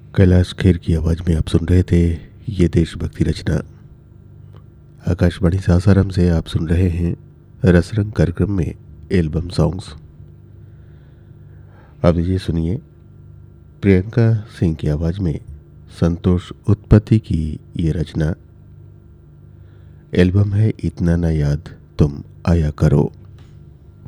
कैलाश खेर की आवाज़ में आप सुन रहे थे ये देशभक्ति रचना। आकाशवाणी सासाराम से आप सुन रहे हैं रसरंग कार्यक्रम में एल्बम सॉन्ग्स। अब ये सुनिए प्रियंका सिंह की आवाज़ में संतोष उत्पत्ति की ये रचना। एल्बम है इतना ना याद तुम आया करो।